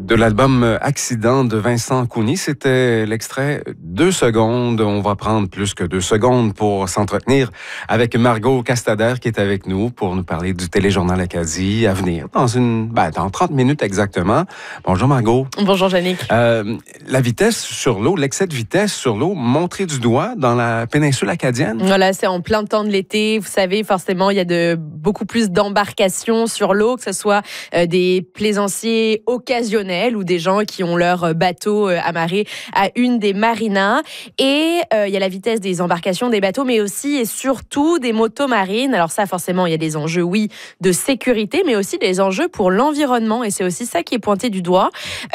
De l'album Accident de Vincent Cougny, c'était l'extrait 2 secondes. On va prendre plus que 2 secondes pour s'entretenir avec Margot Castader qui est avec nous pour nous parler du Téléjournal Acadie à venir dans 30 minutes exactement. Bonjour Margot. Bonjour Yannick. La vitesse sur l'eau, l'excès de vitesse sur l'eau montré du doigt dans la péninsule acadienne. Voilà, c'est en plein temps de l'été. Vous savez, forcément, il y a beaucoup plus d'embarcations sur l'eau, que ce soit des plaisanciers occasionnels ou des gens qui ont leur bateau amarré à une des marinas. Et il y a la vitesse des embarcations, des bateaux, mais aussi et surtout des motomarines. Alors ça, forcément, il y a des enjeux, oui, de sécurité, mais aussi des enjeux pour l'environnement. Et c'est aussi ça qui est pointé du doigt,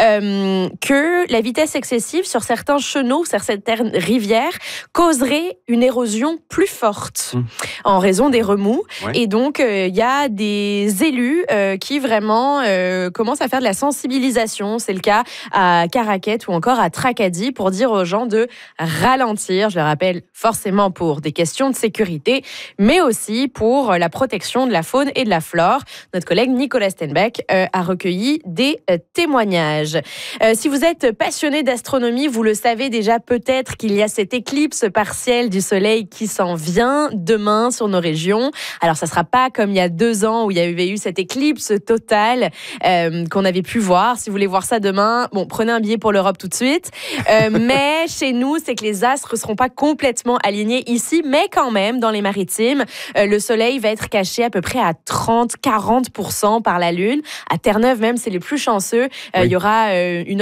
que la vitesse excessive sur certains chenaux, sur certaines rivières, causerait une érosion plus forte en raison des remous. Ouais. Et donc, il y a des élus qui vraiment commencent à faire de la sensibilisation. C'est le cas à Caraquet ou encore à Tracadie pour dire aux gens de ralentir. Je le rappelle, forcément pour des questions de sécurité, mais aussi pour la protection de la faune et de la flore. Notre collègue Nicolas Stenbeck a recueilli des témoignages. Si vous êtes passionné d'astronomie, vous le savez déjà peut-être qu'il y a cette éclipse partielle du soleil qui s'en vient demain sur nos régions. Alors, ça ne sera pas comme il y a 2 ans où il y avait eu cette éclipse totale qu'on avait pu voir. Si vous voulez voir ça demain, prenez un billet pour l'Europe tout de suite. Mais chez nous, c'est que les astres ne seront pas complètement alignés ici, mais quand même, dans les maritimes, le soleil va être caché à peu près à 30-40% par la Lune. À Terre-Neuve, même, c'est les plus chanceux. Il y aura une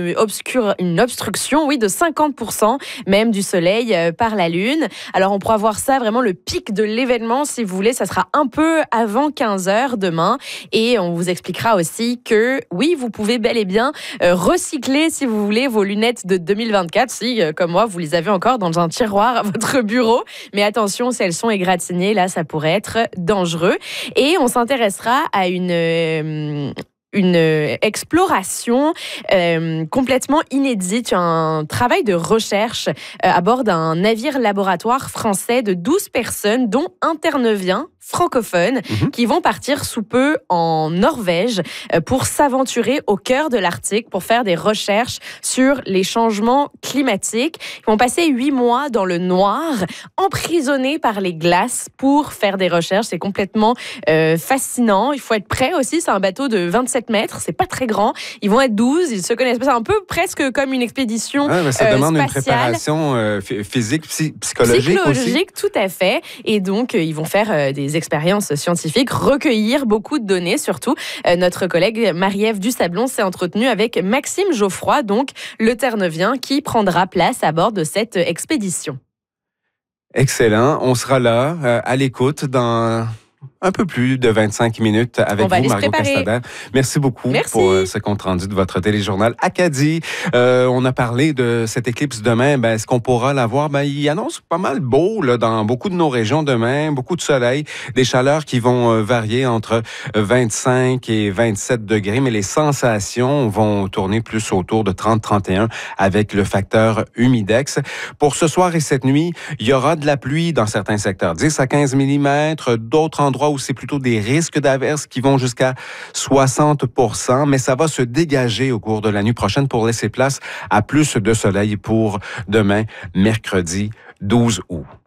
obstruction de 50% même du soleil par la Lune. Alors, on pourra voir ça, vraiment le pic de l'événement, si vous voulez. Ça sera un peu avant 15h demain. Et on vous expliquera aussi que, oui, vous pouvez bel et bien recycler, si vous voulez, vos lunettes de 2024. Si, comme moi, vous les avez encore dans un tiroir à votre bureau. Mais attention, si elles sont égratignées, là, ça pourrait être dangereux. Et on s'intéressera à une exploration complètement inédite, un travail de recherche à bord d'un navire laboratoire français de 12 personnes, dont un Terre-Neuvien francophones qui vont partir sous peu en Norvège pour s'aventurer au cœur de l'Arctique pour faire des recherches sur les changements climatiques. Ils vont passer 8 mois dans le noir, emprisonnés par les glaces pour faire des recherches. C'est complètement fascinant. Il faut être prêt aussi. C'est un bateau de 27 mètres. C'est pas très grand. Ils vont être 12. Ils se connaissent pas. C'est un peu presque comme une expédition ça demande spatiale. Une préparation physique, psychologique aussi. Tout à fait. Et donc, ils vont faire des expériences scientifiques, recueillir beaucoup de données, surtout. Notre collègue Marie-Ève Dusablon s'est entretenue avec Maxime Geoffroy, donc le Terre-Neuvien, qui prendra place à bord de cette expédition. Excellent. On sera là, à l'écoute, dans un peu plus de 25 minutes avec vous, Margot Castader. Merci beaucoup pour ce compte-rendu de votre téléjournal Acadie. On a parlé de cette éclipse demain. Est-ce qu'on pourra la voir? Il annonce pas mal beau là, dans beaucoup de nos régions demain. Beaucoup de soleil, des chaleurs qui vont varier entre 25 et 27 degrés, mais les sensations vont tourner plus autour de 30-31 avec le facteur humidex. Pour ce soir et cette nuit, il y aura de la pluie dans certains secteurs, 10 à 15 mm, d'autres endroits où c'est plutôt des risques d'averses qui vont jusqu'à 60%, mais ça va se dégager au cours de la nuit prochaine pour laisser place à plus de soleil pour demain, mercredi 12 août.